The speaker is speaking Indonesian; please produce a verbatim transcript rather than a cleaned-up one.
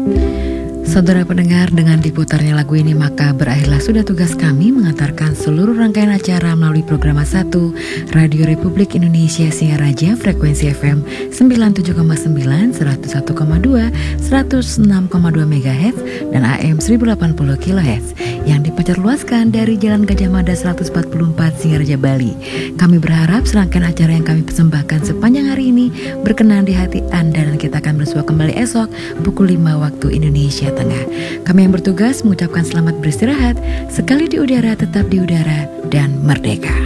Saudara pendengar, dengan diputarnya lagu ini maka berakhirlah sudah tugas kami mengantarkan seluruh rangkaian acara melalui program satu Radio Republik Indonesia Singaraja frekuensi F M sembilan puluh tujuh koma sembilan, seratus satu koma dua, seratus enam koma dua megahertz dan A M seribu delapan puluh kilohertz yang dipancarluaskan dari Jalan Gajah Mada seratus empat puluh empat Singaraja, Bali. Kami berharap serangkaian acara yang kami persembahkan sepanjang hari ini berkenan di hati Anda dan kita akan bersua kembali esok pukul lima waktu Indonesia Tengah. Kami yang bertugas mengucapkan selamat beristirahat, sekali di udara tetap di udara dan merdeka.